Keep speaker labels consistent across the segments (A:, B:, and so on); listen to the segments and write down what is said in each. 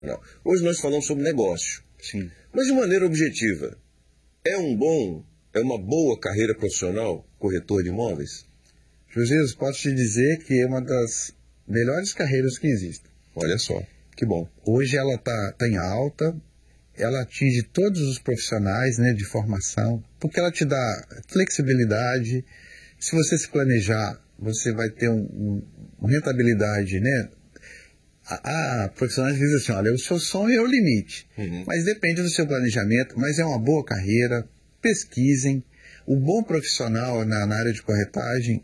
A: Não. Hoje nós falamos sobre negócio.
B: Sim.
A: Mas de maneira objetiva, é uma boa carreira profissional corretor de imóveis?
B: José, posso te dizer que é uma das melhores carreiras que existem.
A: Olha só, que bom.
B: Hoje ela tá em alta, ela atinge todos os profissionais, né, de formação, porque ela te dá flexibilidade. Se você se planejar, você vai ter uma rentabilidade, né? Profissionais dizem assim, olha, o seu sonho é o limite, mas depende do seu planejamento, mas é uma boa carreira, pesquisem. O bom profissional na área de corretagem,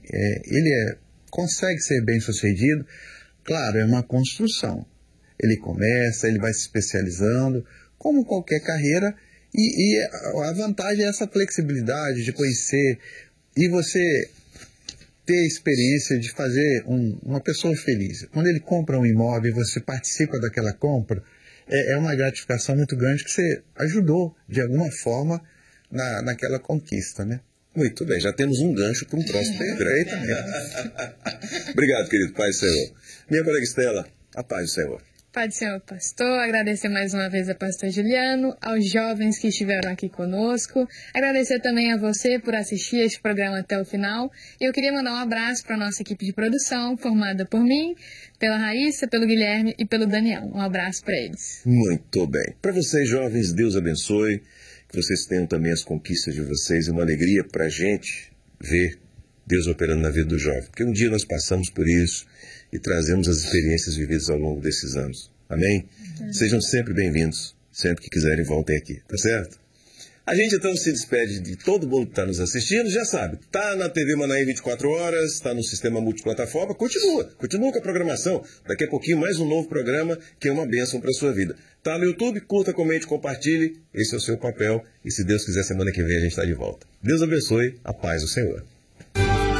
B: consegue ser bem sucedido. Claro, é uma construção. Ele começa, ele vai se especializando, como qualquer carreira, e a vantagem é essa flexibilidade de conhecer e você ter a experiência de fazer uma pessoa feliz. Quando ele compra um imóvel e você participa daquela compra, é uma gratificação muito grande que você ajudou, de alguma forma, naquela conquista, né?
A: Muito bem, já temos um gancho para um próximo programa. Obrigado, querido Pai do Senhor. Minha colega Estela, a paz do Senhor.
C: Pai do Senhor, pastor, agradecer mais uma vez ao pastor Juliano, aos jovens que estiveram aqui conosco, agradecer também a você por assistir este programa até o final. E eu queria mandar um abraço para a nossa equipe de produção, formada por mim, pela Raíssa, pelo Guilherme e pelo Daniel. Um abraço para eles.
A: Muito bem. Para vocês, jovens, Deus abençoe, que vocês tenham também as conquistas de vocês, e uma alegria para a gente ver Deus operando na vida do jovem. Porque um dia nós passamos por isso e trazemos as experiências vividas ao longo desses anos. Amém? Sejam sempre bem-vindos. Sempre que quiserem, voltem aqui. Tá certo? A gente então se despede de todo mundo que está nos assistindo. Já sabe, tá na TV Manaim 24 horas, está no sistema multiplataforma. Continua com a programação. Daqui a pouquinho mais um novo programa que é uma bênção para a sua vida. Tá no YouTube, curta, comente, compartilhe. Esse é o seu papel. E se Deus quiser, semana que vem a gente está de volta. Deus abençoe. A paz do Senhor.